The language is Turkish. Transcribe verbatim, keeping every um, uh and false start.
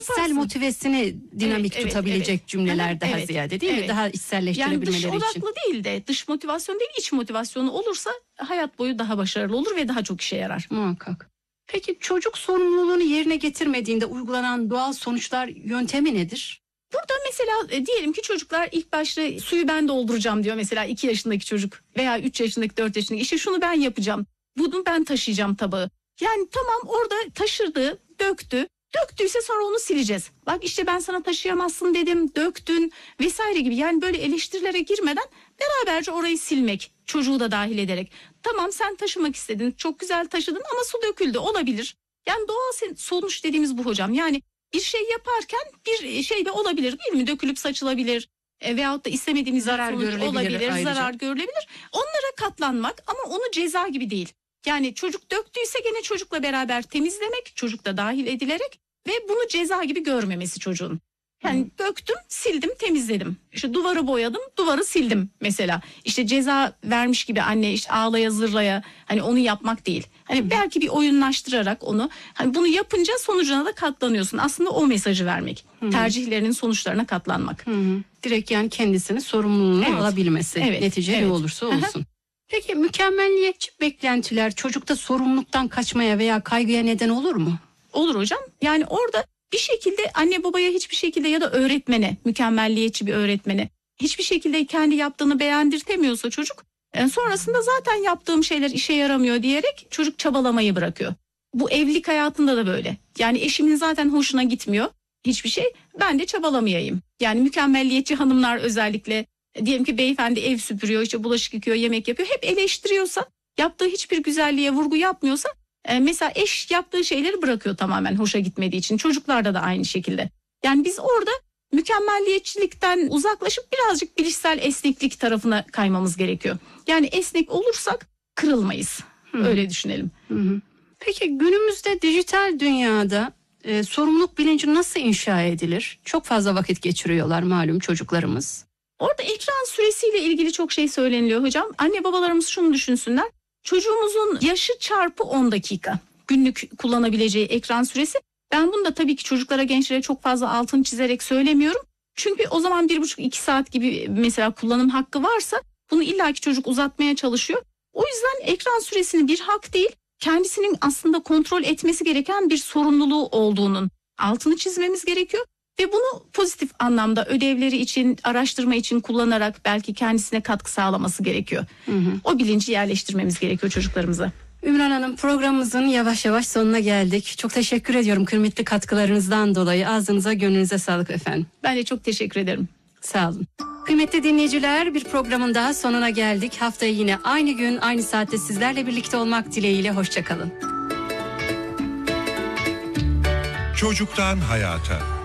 içsel motivesini dinamik Evet, evet, tutabilecek evet. cümleler Evet, daha evet, ziyade değil mi? evet. Daha Yani içselleştirebilmeleri dış için. odaklı değil de dış motivasyon değil, iç motivasyonu olursa hayat boyu daha başarılı olur ve daha çok işe yarar. Muhakkak. Peki çocuk sorumluluğunu yerine getirmediğinde uygulanan doğal sonuçlar yöntemi nedir? Burada mesela e, diyelim ki çocuklar ilk başta suyu ben dolduracağım diyor mesela iki yaşındaki çocuk veya üç yaşındaki dört yaşındaki, işte şunu ben yapacağım, bunu ben taşıyacağım tabağı. Yani tamam, orada taşırdı, döktü. Döktüyse sonra onu sileceğiz. Bak işte ben sana taşıyamazsın dedim, döktün vesaire gibi. Yani böyle eleştirilere girmeden beraberce orayı silmek, çocuğu da dahil ederek. Tamam, sen taşımak istedin, çok güzel taşıdın ama su döküldü, olabilir. Yani doğal sonuç dediğimiz bu hocam. Yani bir şey yaparken bir şey de olabilir değil mi? Dökülüp saçılabilir e, veyahut da istemediğimiz Zarar sonuç görülebilir olabilir, ayrıca. zarar görülebilir. Onlara katlanmak, ama onu ceza gibi değil. Yani çocuk döktüyse gene çocukla beraber temizlemek, çocuk da dahil edilerek ve bunu ceza gibi görmemesi çocuğun. Yani Hı. döktüm, sildim, temizledim. İşte duvarı boyadım, duvarı sildim mesela. İşte ceza vermiş gibi anne işte ağlaya zırlaya, hani onu yapmak değil. Hani Hı. belki bir oyunlaştırarak onu, hani bunu yapınca sonucuna da katlanıyorsun. Aslında o mesajı vermek. Hı. Tercihlerinin sonuçlarına katlanmak. Hı hı. Direkt yani kendisini sorumluluğunu Evet. alabilmesi. Evet, Netice evet. ne olursa Aha. olsun. Peki mükemmelliyetçi beklentiler çocukta sorumluluktan kaçmaya veya kaygıya neden olur mu? Olur hocam. Yani orada bir şekilde anne babaya hiçbir şekilde ya da öğretmene, mükemmelliyetçi bir öğretmene hiçbir şekilde kendi yaptığını beğendirtemiyorsa çocuk, e, sonrasında zaten yaptığım şeyler işe yaramıyor diyerek çocuk çabalamayı bırakıyor. Bu evlilik hayatında da böyle. Yani eşimin zaten hoşuna gitmiyor hiçbir şey, ben de çabalamayayım. Yani mükemmelliyetçi hanımlar özellikle, e, diyelim ki beyefendi ev süpürüyor, işte bulaşık yıkıyor, yemek yapıyor, hep eleştiriyorsa, yaptığı hiçbir güzelliğe vurgu yapmıyorsa, Ee, mesela eş yaptığı şeyleri bırakıyor tamamen hoşa gitmediği için. Çocuklarda da aynı şekilde. Yani biz orada mükemmelliyetçilikten uzaklaşıp birazcık bilişsel esneklik tarafına kaymamız gerekiyor. Yani esnek olursak kırılmayız. Hı. Öyle düşünelim. Hı hı. Peki günümüzde dijital dünyada e, sorumluluk bilinci nasıl inşa edilir? Çok fazla vakit geçiriyorlar malum çocuklarımız. Orada ekran süresiyle ilgili çok şey söyleniliyor hocam. Anne babalarımız şunu düşünsünler. Çocuğumuzun yaşı çarpı on dakika günlük kullanabileceği ekran süresi. Ben bunu da tabii ki çocuklara, gençlere çok fazla altını çizerek söylemiyorum. Çünkü o zaman bir buçuk iki saat gibi mesela kullanım hakkı varsa bunu illaki çocuk uzatmaya çalışıyor. O yüzden ekran süresini bir hak değil, kendisinin aslında kontrol etmesi gereken bir sorumluluğu olduğunun altını çizmemiz gerekiyor. Ve bunu pozitif anlamda ödevleri için, araştırma için kullanarak belki kendisine katkı sağlaması gerekiyor. Hı hı. O bilinci yerleştirmemiz gerekiyor çocuklarımıza. Ümran Hanım, programımızın yavaş yavaş sonuna geldik. Çok teşekkür ediyorum kıymetli katkılarınızdan dolayı. Ağzınıza gönlünüze sağlık efendim. Ben de çok teşekkür ederim. Sağ olun. Kıymetli dinleyiciler, bir programın daha sonuna geldik. Haftaya yine aynı gün aynı saatte sizlerle birlikte olmak dileğiyle. Hoşça kalın. Çocuktan hayata.